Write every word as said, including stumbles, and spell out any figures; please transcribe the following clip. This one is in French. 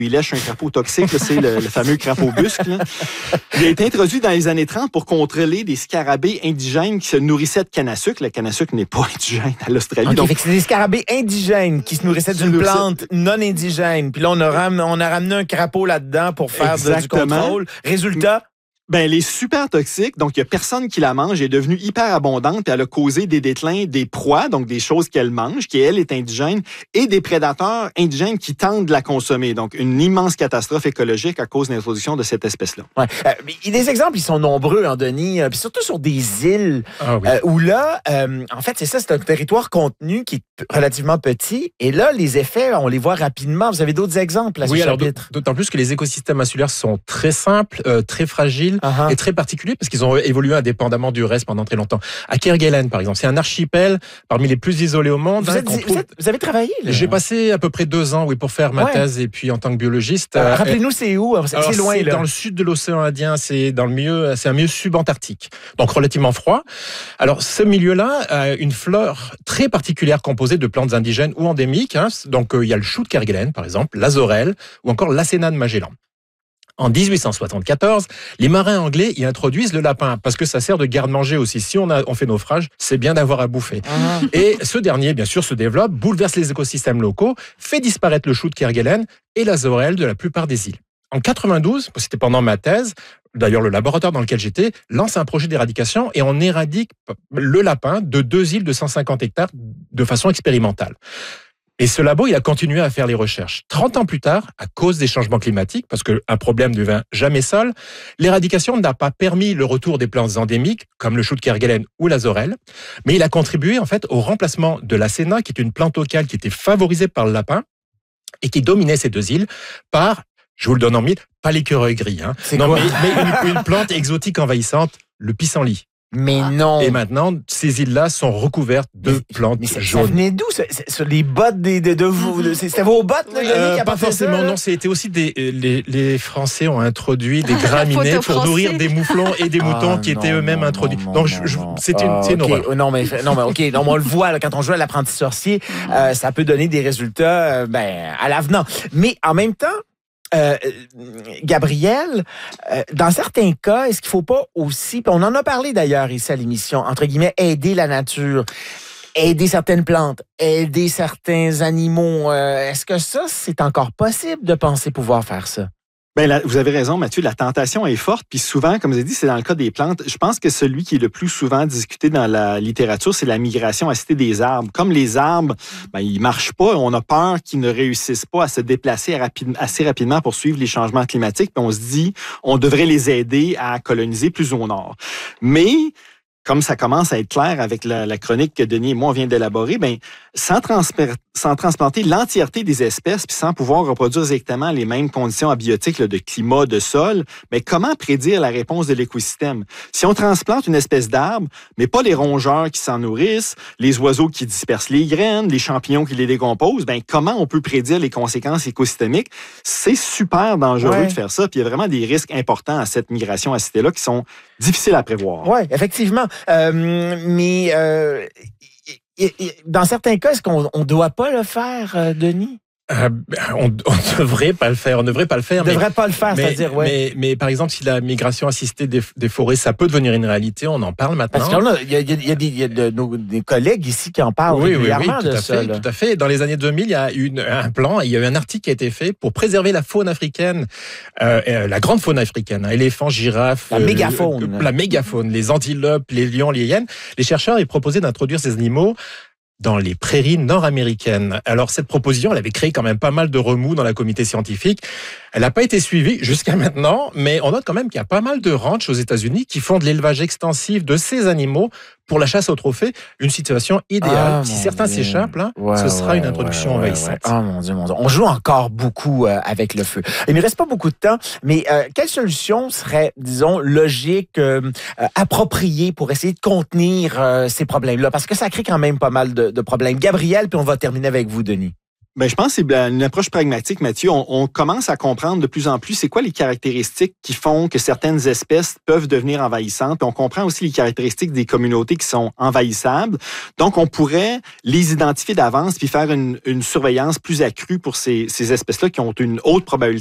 Il lèche un crapaud toxique, là, c'est le, le fameux crapaud busque. Là. Il a été introduit dans les années trente pour contrôler des scarabées indigènes qui se nourrissaient de canne à sucre. Le canne à sucre n'est pas indigène à l'Australie. Okay, donc, fait que c'est des scarabées indigènes qui se nourrissaient d'une plante non indigène. Puis là, on a, ram- on a ramené un crapaud là-dedans pour faire de, du contrôle. Résultat... Ben, elle est super toxique, donc il n'y a personne qui la mange. Elle est devenue hyper abondante, puis elle a causé des déclins des proies, donc des choses qu'elle mange, qui, elle, est indigène, et des prédateurs indigènes qui tentent de la consommer. Donc, une immense catastrophe écologique à cause de l'introduction de cette espèce-là. Ouais. Euh, les exemples, ils sont nombreux, hein, Denis, euh, puis surtout sur des îles ah, oui. euh, où là, euh, en fait, c'est ça, c'est un territoire contenu qui est relativement petit, et là, les effets, on les voit rapidement. Vous avez d'autres exemples à ce oui, chapitre? Alors, d'autant plus que les écosystèmes insulaires sont très simples, euh, très fragiles, Uh-huh. et très particuliers parce qu'ils ont évolué indépendamment du reste pendant très longtemps. À Kerguelen, par exemple, c'est un archipel parmi les plus isolés au monde. Vous, hein, êtes, trouve... vous, êtes, vous avez travaillé là? J'ai passé à peu près deux ans, oui, pour faire ma ouais. thèse et puis en tant que biologiste. Euh, Rappelez-nous, c'est où? C'est, alors, c'est loin, c'est là. Dans le sud de l'océan Indien, c'est dans le milieu, c'est un milieu subantarctique, donc relativement froid. Alors, ce milieu-là a une flore très particulière composée de plantes indigènes ou endémiques. Hein. Donc, euh, il y a le chou de Kerguelen, par exemple, l'azorelle ou encore l'Acéna de Magellan. En dix-huit cent soixante-quatorze, les marins anglais y introduisent le lapin parce que ça sert de garde-manger aussi. Si on, a, on fait naufrage, c'est bien d'avoir à bouffer. Ah. Et ce dernier, bien sûr, se développe, bouleverse les écosystèmes locaux, fait disparaître le chou de Kerguelen et l'azorelle de la plupart des îles. En quatre-vingt-douze, c'était pendant ma thèse, d'ailleurs le laboratoire dans lequel j'étais, lance un projet d'éradication et on éradique le lapin de deux îles de cent cinquante hectares de façon expérimentale. Et ce labo, il a continué à faire les recherches. trente ans plus tard, à cause des changements climatiques, parce qu'un problème ne devient jamais seul, l'éradication n'a pas permis le retour des plantes endémiques, comme le chou de Kerguelen ou l'azorelle, mais il a contribué en fait au remplacement de l'Acéna, qui est une plante locale qui était favorisée par le lapin et qui dominait ces deux îles, par, je vous le donne en mille, pas l'écureuil gris, hein, non, mais, mais une, une plante exotique envahissante, le pissenlit. Mais non. Et maintenant, ces îles-là sont recouvertes de mais, plantes mais ça, jaunes. Ça venait d'où? C'est, c'est, c'est les bottes des, de, de vous? De, c'était vos bottes, là, euh, qui a Pas forcément, ça, non. C'était aussi des... Les, les Français ont introduit des graminées pour nourrir des mouflons et des moutons ah, qui non, étaient eux-mêmes non, introduits. Non, Donc, je, je, c'est une, ah, c'est une okay. horreur. Non, mais, non, mais OK. Non, mais on le voit, là, quand on joue à l'apprenti sorcier, euh, ça peut donner des résultats euh, ben, à l'avenant. Mais en même temps, Euh, Gabriel, euh, dans certains cas, est-ce qu'il ne faut pas aussi, puis on en a parlé d'ailleurs ici à l'émission, entre guillemets, aider la nature, aider certaines plantes, aider certains animaux. Euh, est-ce que ça, c'est encore possible de penser pouvoir faire ça? Ben là, vous avez raison, Mathieu, la tentation est forte, puis souvent, comme je l'ai dit, c'est dans le cas des plantes. Je pense que celui qui est le plus souvent discuté dans la littérature, c'est la migration assistée des arbres. Comme les arbres, ben, ils marchent pas, on a peur qu'ils ne réussissent pas à se déplacer rapide, assez rapidement pour suivre les changements climatiques, puis on se dit, on devrait les aider à coloniser plus au nord. Mais comme ça commence à être clair avec la, la chronique que Denis et moi on vient d'élaborer, ben sans, transper, sans transplanter l'entièreté des espèces puis sans pouvoir reproduire exactement les mêmes conditions abiotiques là, de climat, de sol, mais comment prédire la réponse de l'écosystème? Si on transplante une espèce d'arbre, mais pas les rongeurs qui s'en nourrissent, les oiseaux qui dispersent les graines, les champignons qui les décomposent, ben comment on peut prédire les conséquences écosystémiques? C'est super dangereux ouais. de faire ça, puis il y a vraiment des risques importants à cette migration assistée-là qui sont difficiles à prévoir. Oui, effectivement. Euh, mais euh, y, y, y, dans certains cas, est-ce qu'on ne doit pas le faire, euh, Denis? Euh, on ne devrait pas le faire. On ne devrait pas le faire. On ne devrait pas le faire, mais, c'est-à-dire, ouais. Mais, mais par exemple, si la migration assistée des, des forêts, ça peut devenir une réalité, on en parle maintenant. Parce qu'il y a, y a, y a, des, y a de, nos, des collègues ici qui en parlent oui, régulièrement oui, oui, tout de à ça. Fait, tout à fait. Dans les années deux mille, il y a eu une, un plan, il y a eu un article qui a été fait pour préserver la faune africaine, euh, la grande faune africaine, hein, éléphants, girafes, la euh, mégafaune, la mégafaune, les antilopes, les lions, les hyènes. Les chercheurs ont proposé d'introduire ces animaux dans les prairies nord-américaines. Alors, cette proposition, elle avait créé quand même pas mal de remous dans la communauté scientifique. Elle n'a pas été suivie jusqu'à maintenant, mais on note quand même qu'il y a pas mal de ranchs aux États-Unis qui font de l'élevage extensif de ces animaux pour la chasse au trophée. Une situation idéale. Ah, si certains Dieu. s'échappent, là, ouais, ce sera ouais, une introduction ouais, envahissante. Ouais, ouais. Oh mon Dieu, mon Dieu. On joue encore beaucoup euh, avec le feu. Il ne reste pas beaucoup de temps, mais euh, quelle solution serait, disons, logique, euh, euh, appropriée pour essayer de contenir euh, ces problèmes-là? Parce que ça crée quand même pas mal de, de problèmes. Gabriel, puis on va terminer avec vous, Denis. Ben, je pense que c'est une approche pragmatique, Mathieu. On, on commence à comprendre de plus en plus c'est quoi les caractéristiques qui font que certaines espèces peuvent devenir envahissantes. Puis on comprend aussi les caractéristiques des communautés qui sont envahissables. Donc, on pourrait les identifier d'avance puis faire une, une surveillance plus accrue pour ces, ces espèces-là qui ont une haute probabilité